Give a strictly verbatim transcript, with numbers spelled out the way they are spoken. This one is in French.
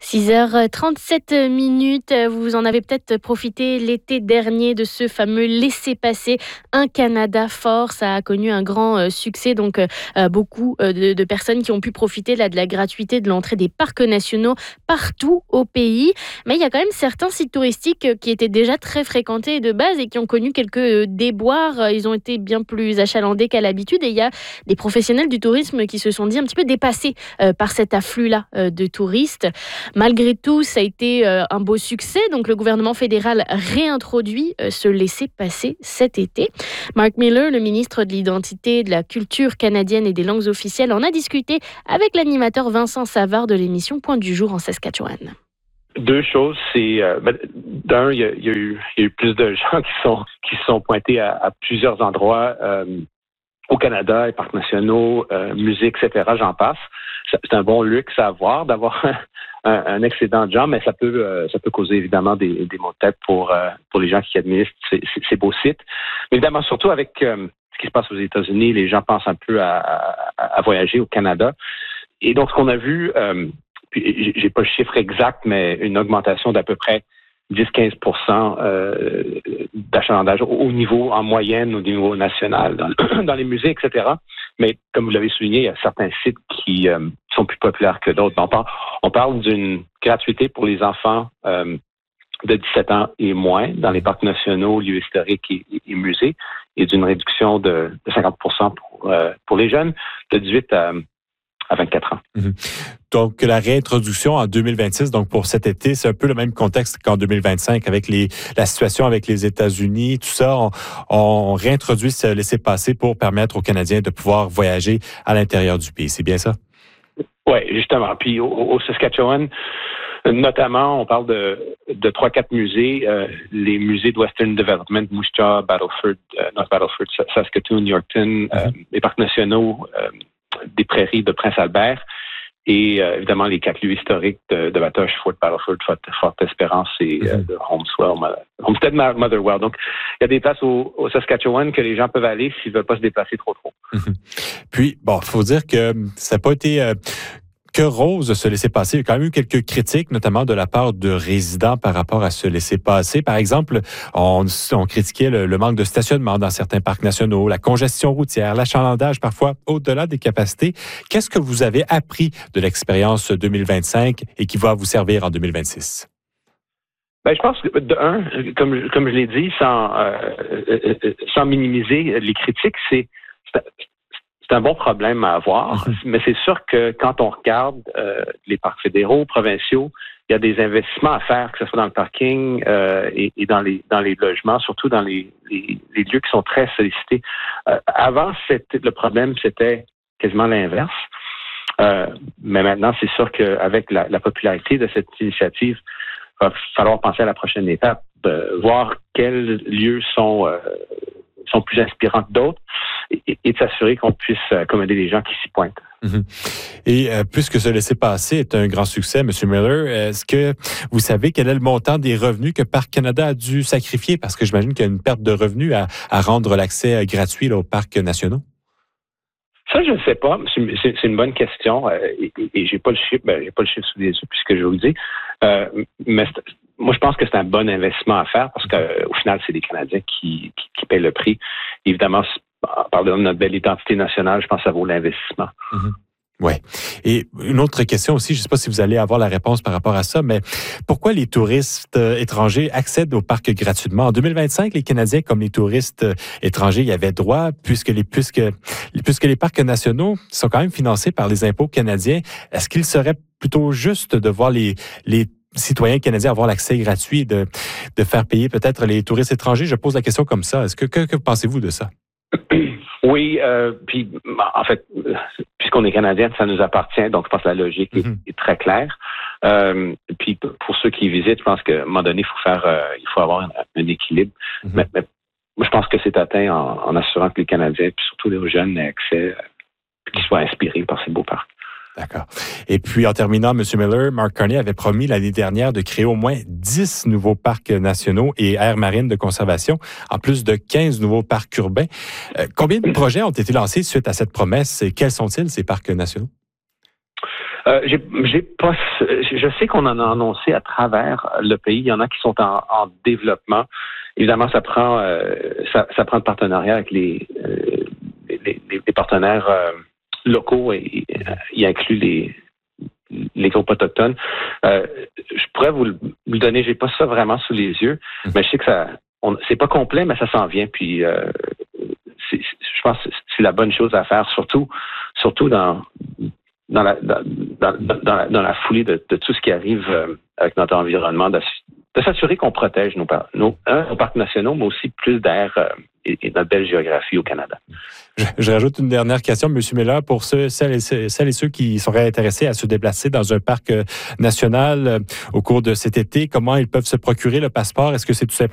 six heures trente-sept minutes. Vous en avez peut-être profité l'été dernier de ce fameux laissez-passer Un Canada fort. Ça a connu un grand euh, succès. Donc, euh, beaucoup euh, de, de personnes qui ont pu profiter là, de la gratuité de l'entrée des parcs nationaux partout au pays. Mais il y a quand même certains sites touristiques qui étaient déjà très fréquentés de base et qui ont connu quelques euh, déboires. Ils ont été bien plus achalandés qu'à l'habitude. Et il y a des professionnels du tourisme qui se sont dit un petit peu dépassés euh, par cet afflux-là euh, de touristes. Malgré tout, ça a été euh, un beau succès. Donc, le gouvernement fédéral réintroduit euh, ce laissez-passer cet été. Mark Miller, le ministre de l'Identité, de la culture canadienne et des langues officielles, en a discuté avec l'animateur Vincent Savard de l'émission Point du jour en Saskatchewan. Deux choses, c'est euh, ben, d'un, il y, y, y a eu plus de gens qui sont qui sont pointés à, à plusieurs endroits euh, au Canada, les parcs nationaux, euh, musique, et cetera. J'en passe. C'est un bon luxe à avoir d'avoir un, un, un excédent de gens, mais ça peut euh, ça peut causer évidemment des, des maux de tête pour euh, pour les gens qui administrent ces, ces, ces beaux sites. Mais évidemment, surtout avec euh, ce qui se passe aux États-Unis, les gens pensent un peu à, à, à voyager au Canada. Et donc, ce qu'on a vu, euh, puis j'ai pas le chiffre exact, mais une augmentation d'à peu près dix à quinze pour cent euh, d'achalandage au niveau, en moyenne, au niveau national, dans, dans les musées, et cetera. Mais comme vous l'avez souligné, il y a certains sites qui euh, sont plus populaires que d'autres. On parle, on parle d'une gratuité pour les enfants euh, de dix-sept ans et moins dans les parcs nationaux, lieux historiques et, et, et musées, et d'une réduction de, de cinquante pour cent pour, euh, pour les jeunes de dix-huit à à vingt-quatre ans. Mm-hmm. Donc, la réintroduction en deux mille vingt-six, donc pour cet été, c'est un peu le même contexte qu'en deux mille vingt-cinq avec les, la situation avec les États-Unis, tout ça. On, on réintroduit ce laissez-passer pour permettre aux Canadiens de pouvoir voyager à l'intérieur du pays. C'est bien ça? Oui, justement. Puis au, au Saskatchewan, notamment, on parle de, de trois quatre musées. Euh, les musées de Western Development, Moose Jaw, Battleford, euh, North Battleford, Saskatoon, Yorkton, mm-hmm. euh, les parcs nationaux, euh, des prairies de Prince-Albert et euh, évidemment les quatre lieux historiques de, de Batoche, Fort Battleford, Fort, Fort Espérance et mm-hmm. euh, de Homestead, Homestead Motherwell. Donc, il y a des places au, au Saskatchewan que les gens peuvent aller s'ils ne veulent pas se déplacer trop trop. Mm-hmm. Puis, bon, il faut dire que ça n'a pas été... Euh, que rose se laisser passer. Il y a quand même eu quelques critiques, notamment de la part de résidents par rapport à se laisser passer. Par exemple, on, on critiquait le, le manque de stationnement dans certains parcs nationaux, la congestion routière, l'achalandage parfois au-delà des capacités. Qu'est-ce que vous avez appris de l'expérience deux mille vingt-cinq et qui va vous servir en deux mille vingt-six? Ben, je pense que, de un, comme, comme je l'ai dit, sans, euh, sans minimiser les critiques, c'est... c'est C'est un bon problème à avoir, mais c'est sûr que quand on regarde euh, les parcs fédéraux, provinciaux, il y a des investissements à faire, que ce soit dans le parking euh, et, et dans les dans les logements, surtout dans les, les, les lieux qui sont très sollicités. Euh, avant, c'était, le problème, c'était quasiment l'inverse. Euh, mais maintenant, c'est sûr qu'avec la, la popularité de cette initiative, il va falloir penser à la prochaine étape, de voir quels lieux sont... Euh, sont plus inspirants que d'autres et, et de s'assurer qu'on puisse accommoder les gens qui s'y pointent. Mm-hmm. Et euh, puisque ce laissez-passer est un grand succès, M. Miller, est-ce que vous savez quel est le montant des revenus que Parcs Canada a dû sacrifier? Parce que j'imagine qu'il y a une perte de revenus à, à rendre l'accès gratuit là, aux parcs nationaux. Ça, je ne sais pas. C'est, c'est, c'est une bonne question. Euh, et, et j'ai pas le chiffre, ben, j'ai pas le chiffre sous les yeux puisque je vous le dis. Euh, mais moi, je pense que c'est un bon investissement à faire parce qu'au final, c'est les Canadiens qui, qui, qui paient le prix. Évidemment, en parlant de notre belle identité nationale, je pense que ça vaut l'investissement. Mm-hmm. Oui. Et une autre question aussi, je ne sais pas si vous allez avoir la réponse par rapport à ça, mais pourquoi les touristes étrangers accèdent aux parcs gratuitement? En deux mille vingt-cinq, les Canadiens, comme les touristes étrangers, y avaient droit, puisque les, puisque, puisque les parcs nationaux sont quand même financés par les impôts canadiens. Est-ce qu'il serait plutôt juste de voir les, les citoyens canadiens avoir l'accès gratuit, de, de faire payer peut-être les touristes étrangers? Je pose la question comme ça. Est-ce que, que, que pensez-vous de ça? Oui, euh, puis en fait, puisqu'on est Canadien, ça nous appartient, donc je pense que la logique est, mm-hmm. est très claire. Euh, puis pour ceux qui visitent, je pense qu'à un moment donné, il faut faire, euh, il faut avoir un, un équilibre. Mm-hmm. Mais, mais moi, je pense que c'est atteint en, en assurant que les Canadiens, puis surtout les jeunes, aient accès, euh, qu'ils soient inspirés par ces beaux parcs. D'accord. Et puis, en terminant, M. Miller, Mark Carney avait promis l'année dernière de créer au moins dix nouveaux parcs nationaux et aires marines de conservation, en plus de quinze nouveaux parcs urbains. Euh, combien de projets ont été lancés suite à cette promesse et quels sont-ils, ces parcs nationaux? Euh, j'ai, j'ai pas, je sais qu'on en a annoncé à travers le pays. Il y en a qui sont en, en développement. Évidemment, ça prend, euh, ça, ça prend de partenariat avec les, euh, les, les, les partenaires euh, locaux et, et y inclut les, les groupes autochtones. Euh, je pourrais vous le, le donner. J'ai pas ça vraiment sous les yeux, mais je sais que ça, on, c'est pas complet, mais ça s'en vient. Puis, euh, c'est, je pense que c'est la bonne chose à faire, surtout, surtout dans dans la dans, dans, dans, la, dans la foulée de, de tout ce qui arrive euh, avec notre environnement, de, de s'assurer qu'on protège nos, nos, hein, nos parcs nationaux, mais aussi plus d'air euh, et, et notre belle géographie au Canada. Je, je rajoute une dernière question, M. Miller, pour ceux, celles, et, celles et ceux qui seraient intéressés à se déplacer dans un parc national euh, au cours de cet été. Comment ils peuvent se procurer le passeport? Est-ce que c'est tout simplement